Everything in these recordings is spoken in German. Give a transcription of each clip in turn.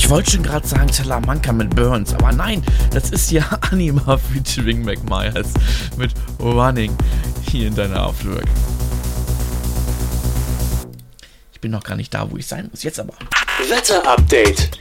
Ich wollte schon gerade sagen Talamanca mit Burns, aber nein, das ist ja Anima featuring Mac Myers mit Running hier in deiner Afterwork. Ich bin noch gar nicht da, wo ich sein muss, jetzt aber. Wetter-Update.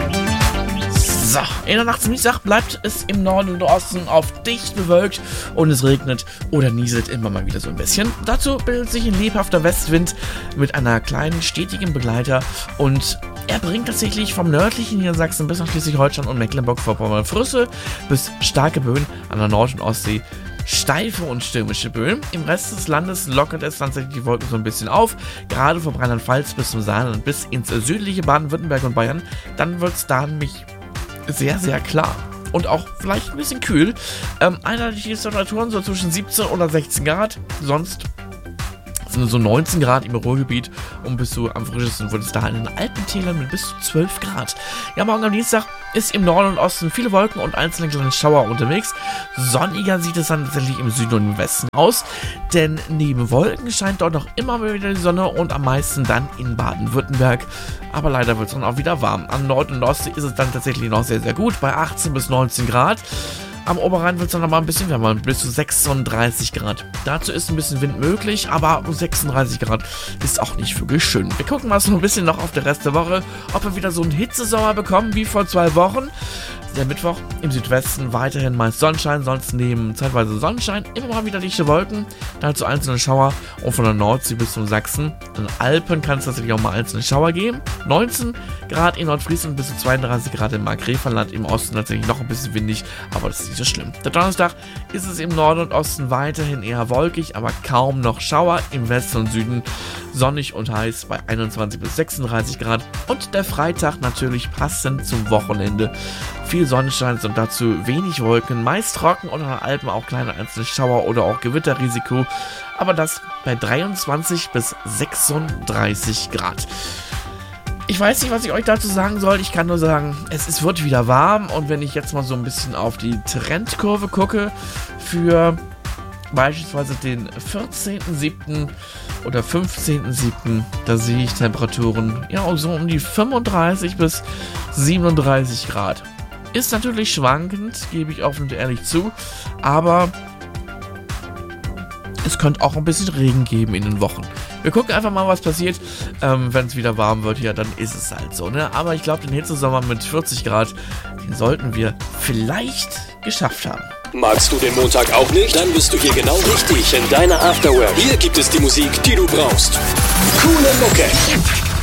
So, in der Nacht zum Dienstag bleibt es im Norden und Osten auf dicht bewölkt und es regnet oder nieselt immer mal wieder so ein bisschen. Dazu bildet sich ein lebhafter Westwind mit einer kleinen stetigen Begleiter und er bringt tatsächlich vom nördlichen Niedersachsen bis nach Schleswig-Holstein und Mecklenburg-Vorpommern Flüsse bis starke Böen an der Nord- und Ostsee. Steife und stürmische Böen. Im Rest des Landes lockert es tatsächlich die Wolken so ein bisschen auf. Gerade von Rheinland-Pfalz bis zum Saarland bis ins südliche Baden-Württemberg und Bayern. Dann wird es da nämlich sehr, sehr klar. Und auch vielleicht ein bisschen kühl. Einheitliche Temperaturen so zwischen 17 oder 16 Grad. Sonst sind so 19 Grad im Ruhrgebiet und bis zu am frischesten wird es da in den Alpentälern mit bis zu 12 Grad. Ja, morgen am Dienstag ist im Norden und Osten viele Wolken und einzelne kleine Schauer unterwegs. Sonniger sieht es dann tatsächlich im Süden und im Westen aus, denn neben Wolken scheint dort noch immer wieder die Sonne und am meisten dann in Baden-Württemberg. Aber leider wird es dann auch wieder warm. Am Nord- und Ostsee ist es dann tatsächlich noch sehr, sehr gut, bei 18 bis 19 Grad. Am Oberrhein wird es dann noch mal ein bisschen wärmer, bis zu 36 Grad. Dazu ist ein bisschen Wind möglich, aber 36 Grad ist auch nicht wirklich schön. Wir gucken mal so ein bisschen noch auf den Rest der Woche, ob wir wieder so einen Hitzesommer bekommen wie vor 2 Wochen. Der Mittwoch im Südwesten weiterhin meist Sonnenschein, sonst neben zeitweise Sonnenschein immer mal wieder dichte Wolken, dazu einzelne Schauer und von der Nordsee bis zum Sachsen. In den Alpen kann es tatsächlich auch mal einzelne Schauer geben. 19 Grad in Nordfriesland bis zu 32 Grad im Markgräflerland, im Osten tatsächlich noch ein bisschen windig, aber das ist nicht so schlimm. Der Donnerstag ist es im Norden und Osten weiterhin eher wolkig, aber kaum noch Schauer. Im Westen und Süden sonnig und heiß bei 21 bis 36 Grad. Und der Freitag natürlich passend zum Wochenende. Viel Sonnenschein und dazu wenig Wolken, meist trocken und an den Alpen auch kleine einzelne Schauer oder auch Gewitterrisiko. Aber das bei 23 bis 36 Grad. Ich weiß nicht, was ich euch dazu sagen soll. Ich kann nur sagen, es wird wieder warm. Und wenn ich jetzt mal so ein bisschen auf die Trendkurve gucke für beispielsweise den 14.07. oder 15.07., da sehe ich Temperaturen ja so um die 35 bis 37 Grad. Ist natürlich schwankend, gebe ich offen und ehrlich zu, aber es könnte auch ein bisschen Regen geben in den Wochen. Wir gucken einfach mal, was passiert. Wenn es wieder warm wird, ja, dann ist es halt so, ne? Aber ich glaube, den Hitzesommer mit 40 Grad, den sollten wir vielleicht geschafft haben. Magst du den Montag auch nicht? Dann bist du hier genau richtig in deiner Afterwork. Hier gibt es die Musik, die du brauchst. Coole Mucke.